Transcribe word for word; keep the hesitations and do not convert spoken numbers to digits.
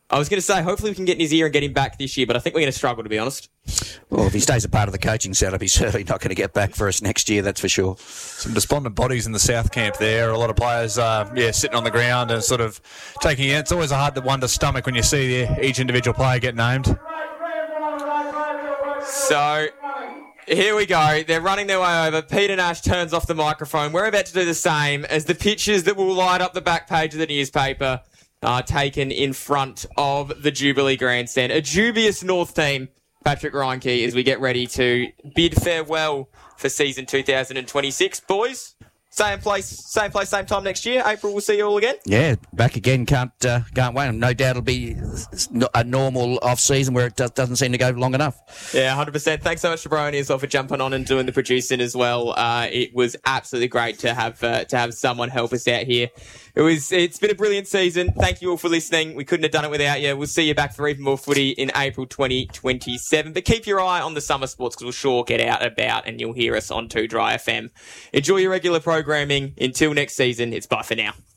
I was going to say, hopefully we can get in his ear and get him back this year, but I think we're going to struggle, to be honest. Well, if he stays a part of the coaching setup, he's certainly not going to get back for us next year, that's for sure. Some despondent bodies in the South camp there. A lot of players, uh, yeah, sitting on the ground and sort of taking it. It's always a hard one to stomach when you see each individual player get named. So, here we go. They're running their way over. Peter Nash turns off the microphone. We're about to do the same as the pictures that will light up the back page of the newspaper are taken in front of the Jubilee Grandstand. A dubious North team, Patrick Reinke, as we get ready to bid farewell for season two thousand twenty-six. Boys, same place, same place, same time next year. April, we'll see you all again. Yeah, back again. Can't uh, can't wait. No doubt it'll be a normal off-season where it does, doesn't seem to go long enough. Yeah, one hundred percent. Thanks so much to Bryony as well for jumping on and doing the producing as well. Uh, it was absolutely great to have uh, to have someone help us out here. It was, it's been a brilliant season. Thank you all for listening. We couldn't have done it without you. We'll see you back for even more footy in April twenty twenty-seven. But keep your eye on the summer sports because we'll sure get out and about and you'll hear us on two Dry F M. Enjoy your regular programming. Until next season, it's bye for now.